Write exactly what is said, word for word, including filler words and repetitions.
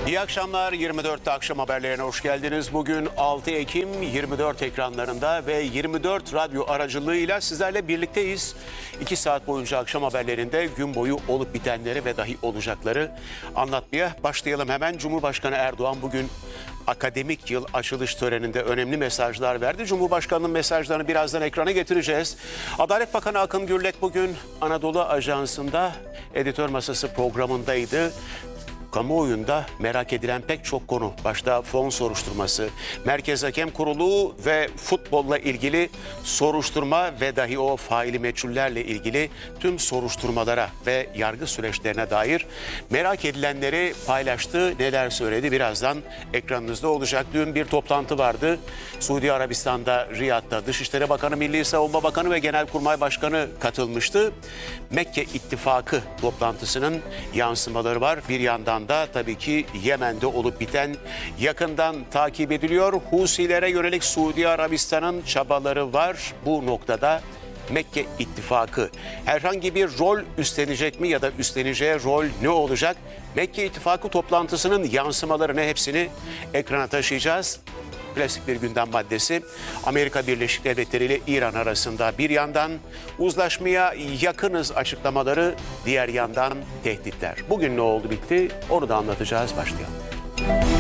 İyi akşamlar. yirmi dörtte akşam haberlerine hoş geldiniz. Bugün altı Ekim yirmi dört ekranlarında ve yirmi dört radyo aracılığıyla sizlerle birlikteyiz. iki saat boyunca akşam haberlerinde gün boyu olup bitenleri ve dahi olacakları anlatmaya başlayalım. Hemen Cumhurbaşkanı Erdoğan bugün akademik yıl açılış töreninde önemli mesajlar verdi. Cumhurbaşkanının mesajlarını birazdan ekrana getireceğiz. Adalet Bakanı Akın Gürlet bugün Anadolu Ajansı'nda editör masası programındaydı. Kamuoyunda merak edilen pek çok konu, başta fon soruşturması, Merkez Hakem Kurulu ve futbolla ilgili soruşturma ve dahi o faili meçhullerle ilgili tüm soruşturmalara ve yargı süreçlerine dair merak edilenleri paylaştı. Neler söyledi birazdan ekranınızda olacak. Dün bir toplantı vardı. Suudi Arabistan'da, Riyad'da Dışişleri Bakanı, Milli Savunma Bakanı ve Genelkurmay Başkanı katılmıştı. Mekke İttifakı toplantısının yansımaları var. Bir yandan da tabii ki Yemen'de olup biten yakından takip ediliyor. Husilere yönelik Suudi Arabistan'ın çabaları var. Bu noktada Mekke İttifakı herhangi bir rol üstlenecek mi ya da üstleneceği rol ne olacak? Mekke İttifakı toplantısının yansımalarını hepsini ekrana taşıyacağız. Klasik bir gündem maddesi. Amerika Birleşik Devletleri ile İran arasında bir yandan uzlaşmaya yakınız açıklamaları, diğer yandan tehditler. Bugün ne oldu bitti onu da anlatacağız. Başlayalım.